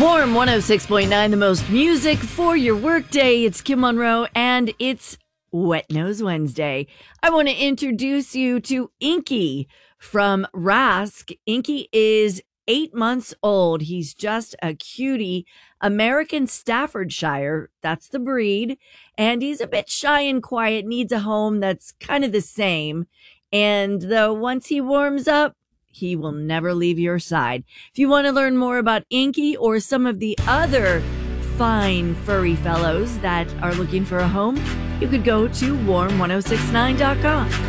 Warm 106.9, the most music for your workday. It's Kim Monroe, and it's Wet Nose Wednesday. I want to introduce you to Inky from Rask. Inky is 8 months old. He's just a cutie. American Staffordshire, that's the breed. And he's a bit shy and quiet, needs a home that's kind of the same. And though once he warms up, he will never leave your side. If you want to learn more about Inky or some of the other fine furry fellows that are looking for a home, you could go to warm1069.com.